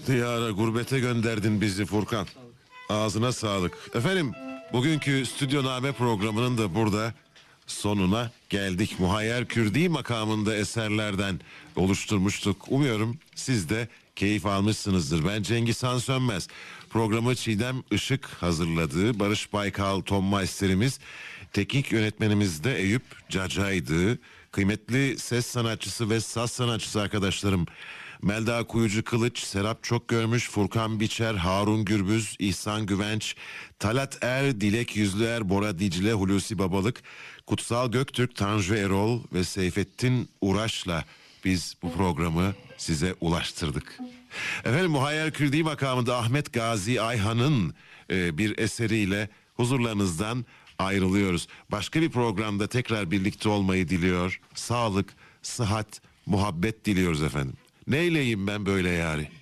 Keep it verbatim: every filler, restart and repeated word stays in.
Diyara gurbete gönderdin bizi Furkan. Ağzına sağlık. Efendim, bugünkü Stüdyoname programının da burada sonuna geldik. Muhayyer Kürdi makamında eserlerden oluşturmuştuk. Umuyorum siz de keyif almışsınızdır. Ben Cengiz Han Sönmez. Programı Çiğdem Işık hazırladı. Barış Baykal, Tom Meister'imiz. Teknik yönetmenimiz de Eyüp Cacay'dı. Kıymetli ses sanatçısı ve saz sanatçısı arkadaşlarım Melda Kuyucu Kılıç, Serap Çokgörmüş, Furkan Biçer, Harun Gürbüz, İhsan Güvenç, Talat Er, Dilek Yüzlüer, Bora Dicle, Hulusi Babalık, Kutsal Göktürk, Tanju Erol ve Seyfettin Uraş'la biz bu programı size ulaştırdık. Efendim, Muhayyer Kürdi makamında Ahmet Gazi Ayhan'ın e, bir eseriyle huzurlarınızdan ayrılıyoruz. Başka bir programda tekrar birlikte olmayı diliyor. Sağlık, sıhhat, muhabbet diliyoruz efendim. Neyleyim ben böyle yari?